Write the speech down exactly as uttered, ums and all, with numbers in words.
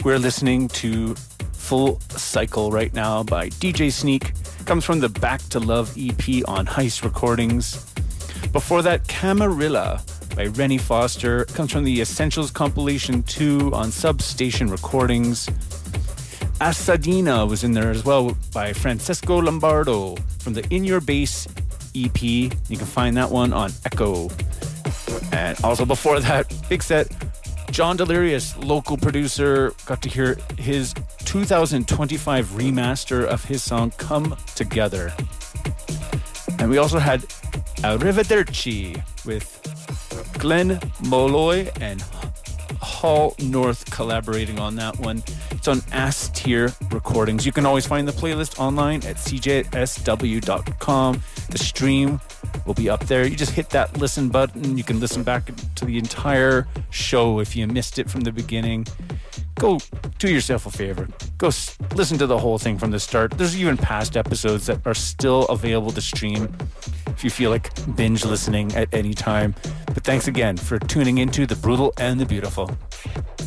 We're listening to Full Cycle right now by D J Sneak. Comes from the Back to Love E P on Heist Recordings. Before that, Camarilla by Rennie Foster. Comes from the Essentials compilation two on Substation Recordings. Asadina was in there as well by Francesco Lombardo from the In Your Bass E P. You can find that one on Echo. And also before that, big set, John Delirious, local producer, got to hear his two thousand twenty-five remaster of his song Come Together. And we also had Arrivederci with Glenn Molloy and Hall North collaborating on that one. It's on S Tier Recordings. You can always find the playlist online at c j s w dot com. The stream will be up there. You just hit that listen button. You can listen back to the entire show if you missed it from the beginning. Go do yourself a favor. Go s- listen to the whole thing from the start. There's even past episodes that are still available to stream if you feel like binge listening at any time. But thanks again for tuning into The Brutal and the Beautiful.